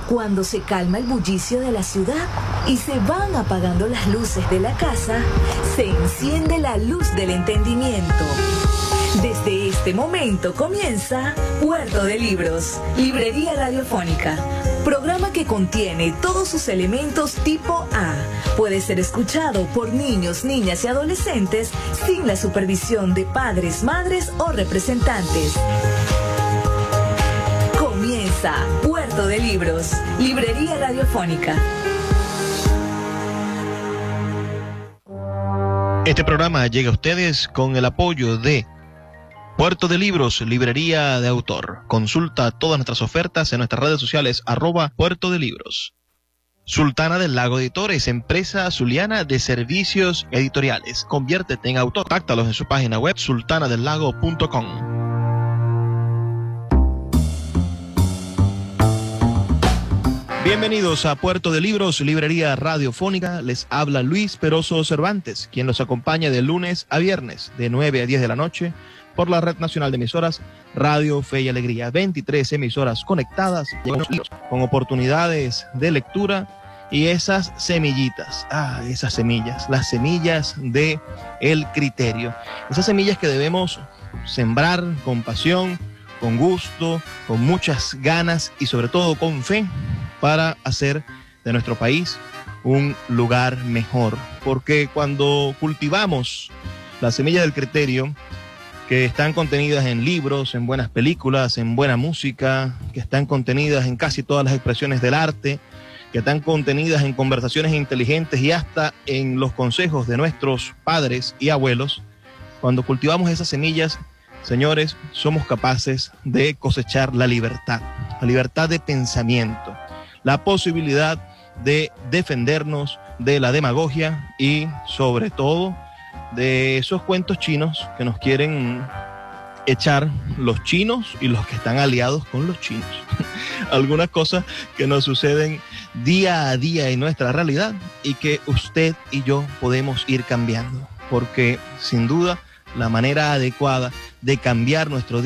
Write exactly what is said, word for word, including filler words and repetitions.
Cuando se calma el bullicio de la ciudad y se van apagando las luces de la casa, se enciende la luz del entendimiento. Desde este momento comienza Puerto de Libros, librería radiofónica. Programa que contiene todos sus elementos tipo A. Puede ser escuchado por niños, niñas y adolescentes sin la supervisión de padres, madres o representantes. Comienza Puerto de Libros, librería radiofónica. Este programa llega a ustedes con el apoyo de Puerto de Libros, librería de autor. Consulta todas nuestras ofertas en nuestras redes sociales, arroba Puerto de Libros. Sultana del Lago Editores, empresa zuliana de servicios editoriales. Conviértete en autor. Contáctalos en su página web, sultana del lago punto com. Bienvenidos a Puerto de Libros, librería radiofónica. Les habla Luis Peroso Cervantes, quien los acompaña de lunes a viernes, de nueve a diez de la noche, por la Red Nacional de Emisoras Radio Fe y Alegría. veintitrés emisoras conectadas con oportunidades de lectura y esas semillitas, ah, esas semillas, las semillas de el criterio. Esas semillas que debemos sembrar con pasión, con gusto, con muchas ganas y sobre todo con fe para hacer de nuestro país un lugar mejor. Porque cuando cultivamos las semillas del criterio, que están contenidas en libros, en buenas películas, en buena música, que están contenidas en casi todas las expresiones del arte, que están contenidas en conversaciones inteligentes y hasta en los consejos de nuestros padres y abuelos. Cuando cultivamos esas semillas, señores, somos capaces de cosechar la libertad, la libertad de pensamiento, la posibilidad de defendernos de la demagogia y, sobre todo, de esos cuentos chinos que nos quieren echar los chinos y los que están aliados con los chinos. Algunas cosas que nos suceden día a día en nuestra realidad y que usted y yo podemos ir cambiando, porque sin duda la manera adecuada de cambiar nuestro día